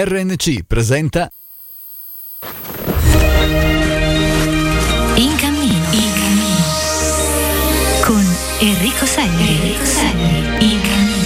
RNC presenta In cammino con Enrico Selli. In cammino.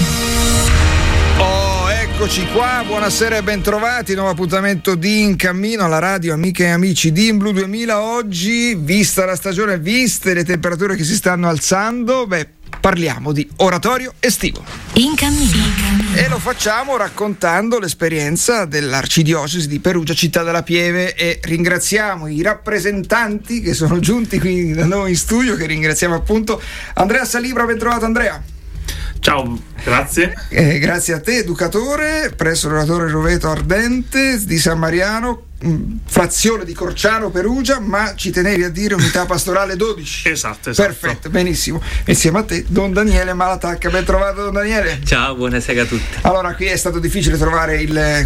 Oh, eccoci qua, buonasera e bentrovati, nuovo appuntamento di In Cammino alla radio, amiche e amici di In Blu 2000. Oggi, vista la stagione, viste le temperature che si stanno alzando, parliamo di oratorio estivo. In cammino. E lo facciamo raccontando l'esperienza dell'Arcidiocesi di Perugia, Città della Pieve, e ringraziamo i rappresentanti che sono giunti qui da noi in studio, che ringraziamo appunto Andrea Salibra. Ben trovato, Andrea. Ciao, grazie. Grazie a te, educatore presso l'oratorio Roveto Ardente di San Mariano, frazione di Corciano, Perugia, ma ci tenevi a dire unità pastorale 12. Esatto. Perfetto, benissimo. Insieme a te Don Daniele Malatacca. Ben trovato, Don Daniele. Ciao, buonasera a tutti. Allora, qui è stato difficile trovare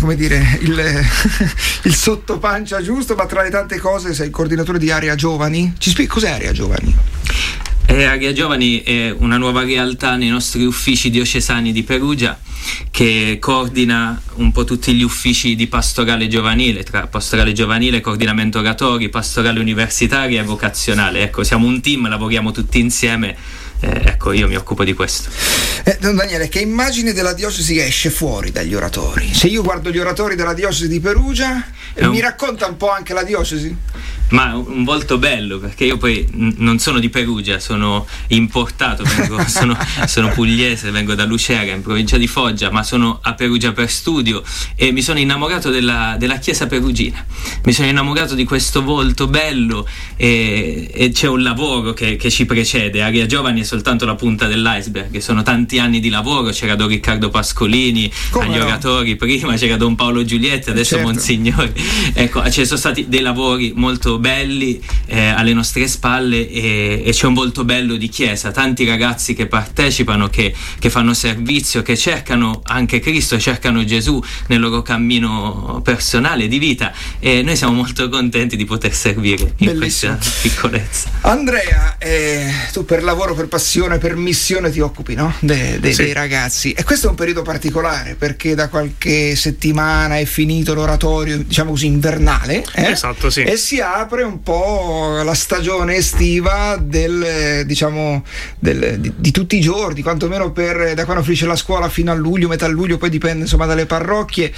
il sottopancia giusto, ma tra le tante cose sei il coordinatore di Area Giovani. Ci spieghi cos'è Area Giovani? Area Giovani è una nuova realtà nei nostri uffici diocesani di Perugia, che coordina un po' tutti gli uffici di pastorale giovanile, tra pastorale giovanile, coordinamento oratori, pastorale universitaria e vocazionale. Ecco, siamo un team, lavoriamo tutti insieme. Ecco, io mi occupo di questo. Don Daniele, che immagine della diocesi esce fuori dagli oratori? Se io guardo gli oratori della diocesi di Perugia, mi racconta un po' anche la diocesi? Ma un volto bello, perché io poi non sono di Perugia, sono importato, sono pugliese, vengo da Lucera in provincia di Foggia, ma sono a Perugia per studio e mi sono innamorato della chiesa perugina, mi sono innamorato di questo volto bello e c'è un lavoro che ci precede. Area Giovani è soltanto la punta dell'iceberg, sono tanti anni di lavoro. C'era Don Riccardo Pascolini agli oratori, prima c'era Don Paolo Giulietti, adesso certo. Monsignori. Ecco, ci sono stati dei lavori molto belli alle nostre spalle e c'è un volto bello di chiesa, tanti ragazzi che partecipano, che fanno servizio, che cercano anche Cristo, cercano Gesù nel loro cammino personale di vita, e noi siamo molto contenti di poter servire in Bellissimo. Questa piccolezza. Andrea, tu per lavoro, per passione, per missione ti occupi, no? Sì. Dei ragazzi, e questo è un periodo particolare perché da qualche settimana è finito l'oratorio, diciamo così, invernale, Esatto, sì. E si apre un po' la stagione estiva di tutti i giorni, quantomeno da quando finisce la scuola fino a luglio, metà luglio, poi dipende insomma dalle parrocchie.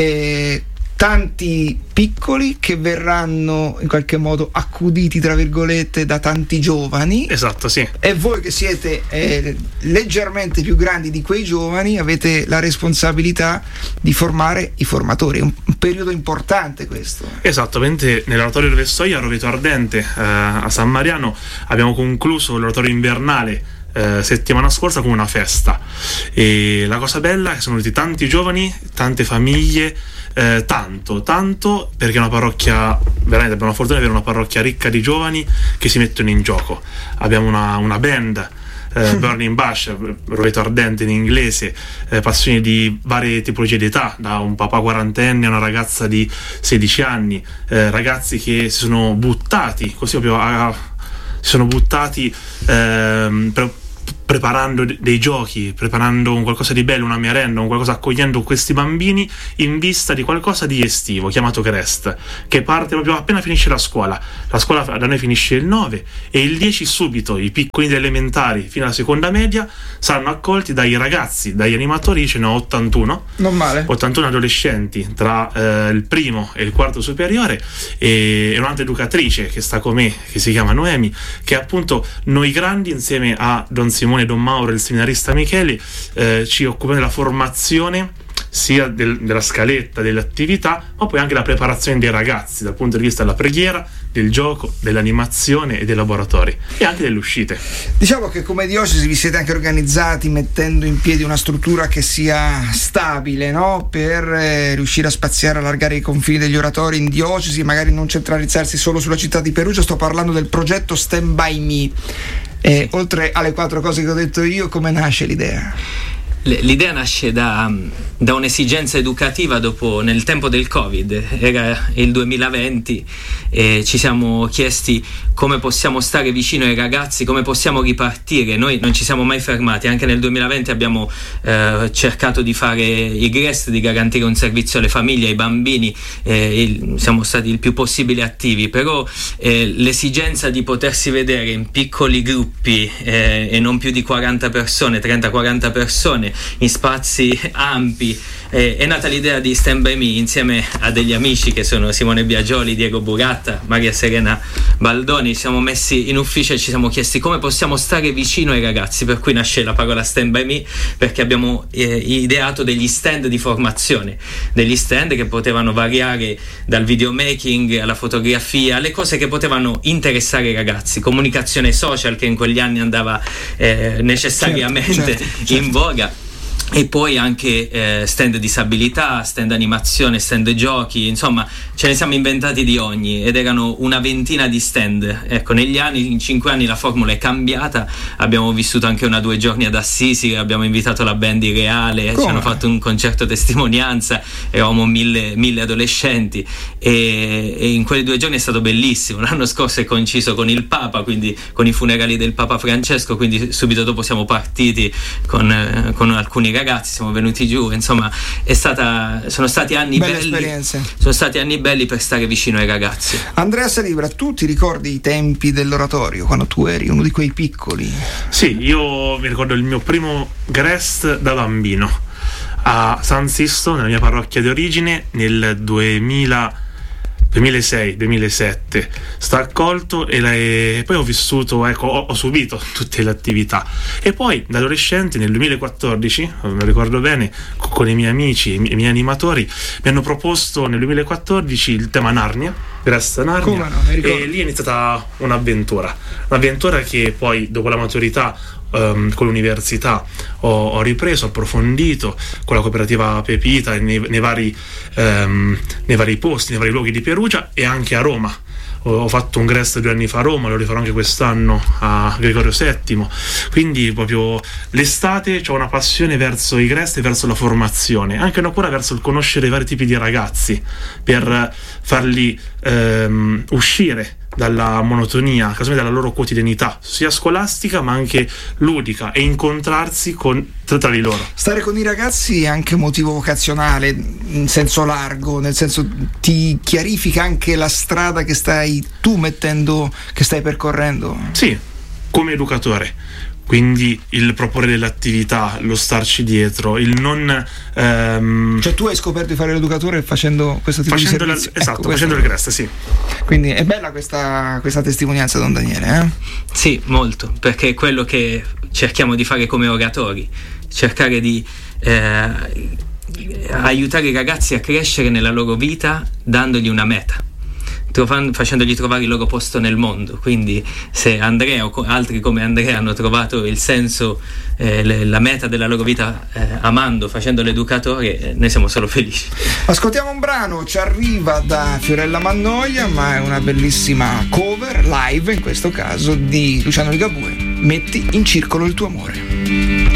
Tanti piccoli che verranno in qualche modo accuditi, tra virgolette, da tanti giovani. Esatto, sì. E voi che siete leggermente più grandi di quei giovani avete la responsabilità di formare i formatori. È un periodo importante questo. Esattamente, nell'oratorio dove sto io, a Roveto Ardente, a San Mariano, abbiamo concluso l'oratorio invernale settimana scorsa con una festa, e la cosa bella è che sono venuti tanti giovani, tante famiglie, tanto perché è una parrocchia, veramente abbiamo la fortuna di avere una parrocchia ricca di giovani che si mettono in gioco. Abbiamo una band, Burning Bush, Roveto Ardente in inglese, passioni di varie tipologie di età, da un papà quarantenne a una ragazza di 16 anni, ragazzi che si sono buttati così proprio preparando dei giochi, preparando un qualcosa di bello, una merenda, un qualcosa, accogliendo questi bambini in vista di qualcosa di estivo chiamato Crest, che parte proprio appena finisce la scuola. La scuola da noi finisce il 9 e il 10 subito i piccolini elementari fino alla seconda media saranno accolti dai ragazzi, dagli animatori. Ce ne ho 81, non male, 81 adolescenti tra il primo e il quarto superiore, e un'altra educatrice che sta con me, che si chiama Noemi, che appunto noi grandi insieme a Don Simone, Don Mauro e il seminarista Michele ci occupiamo della formazione sia della scaletta, delle attività, ma poi anche la preparazione dei ragazzi dal punto di vista della preghiera, del gioco, dell'animazione e dei laboratori, e anche delle uscite. Diciamo che come diocesi vi siete anche organizzati mettendo in piedi una struttura che sia stabile, no? Per riuscire a spaziare, allargare i confini degli oratori in diocesi, magari non centralizzarsi solo sulla città di Perugia. Sto parlando del progetto Stand By Me. Oltre alle 4 cose che ho detto io, come nasce l'idea? L'idea nasce da un'esigenza educativa nel tempo del Covid, era il 2020 e ci siamo chiesti come possiamo stare vicino ai ragazzi, come possiamo ripartire. Noi non ci siamo mai fermati, anche nel 2020 abbiamo cercato di fare i GREST, di garantire un servizio alle famiglie, ai bambini, siamo stati il più possibile attivi, però l'esigenza di potersi vedere in piccoli gruppi e non più di 40 persone, 30-40 persone, in spazi ampi, è nata l'idea di Stand By Me insieme a degli amici che sono Simone Biagioli, Diego Buratta, Maria Serena Baldoni. Ci siamo messi in ufficio e ci siamo chiesti come possiamo stare vicino ai ragazzi, per cui nasce la parola Stand By Me, perché abbiamo ideato degli stand di formazione, degli stand che potevano variare dal videomaking alla fotografia, le cose che potevano interessare i ragazzi, comunicazione social che in quegli anni andava necessariamente certo. in voga. E poi anche stand disabilità, stand animazione, stand giochi, insomma ce ne siamo inventati di ogni, ed erano una ventina di stand. Ecco, negli anni, in 5 anni la formula è cambiata, abbiamo vissuto anche 2 giorni ad Assisi, abbiamo invitato la band di Reale, ci hanno fatto un concerto testimonianza, eravamo 1000 adolescenti e in quei 2 giorni è stato bellissimo. L'anno scorso è coinciso con il Papa, quindi con i funerali del Papa Francesco, quindi subito dopo siamo partiti con alcuni ragazzi, siamo venuti giù, insomma sono stati anni belle belli, esperienze. Sono stati anni belli per stare vicino ai ragazzi. Andrea Salibra, tu ti ricordi i tempi dell'oratorio quando tu eri uno di quei piccoli? Sì, io mi ricordo il mio primo GREST da bambino a San Sisto, nella mia parrocchia di origine, nel 2006-2007. sta accolto e poi ho vissuto, ho subito tutte le attività, e poi da adolescente nel 2014, me lo ricordo bene, con i miei amici, i miei animatori mi hanno proposto nel 2014 il tema Narnia, GREST Narnia, e lì è iniziata un'avventura che poi dopo la maturità con l'università ho ripreso, approfondito con la cooperativa Pepita nei vari posti, nei vari luoghi di Perugia e anche a Roma. Ho fatto un GREST 2 anni fa a Roma, lo rifarò anche quest'anno a Gregorio VII, quindi proprio l'estate c'ho una passione verso i GREST e verso la formazione, anche una cura verso il conoscere i vari tipi di ragazzi per farli uscire dalla monotonia, casomai dalla loro quotidianità, sia scolastica ma anche ludica, e incontrarsi tra di loro. Stare con i ragazzi è anche motivo vocazionale in senso largo, nel senso ti chiarifica anche la strada che stai percorrendo. Sì, come educatore. Quindi il proporre delle attività, lo starci dietro, il non cioè tu hai scoperto di fare l'educatore facendo questo tipo di servizio? Esatto, facendo il GREST, sì. Quindi è bella questa testimonianza, Don Daniele, Sì, molto, perché è quello che cerchiamo di fare come oratori, cercare di aiutare i ragazzi a crescere nella loro vita dandogli una meta, facendogli trovare il loro posto nel mondo. Quindi se Andrea o altri come Andrea hanno trovato il senso, la meta della loro vita amando, facendo l'educatore, noi siamo solo felici. Ascoltiamo un brano, ci arriva da Fiorella Mannoia, ma è una bellissima cover live, in questo caso di Luciano Ligabue, Metti in circolo il tuo amore.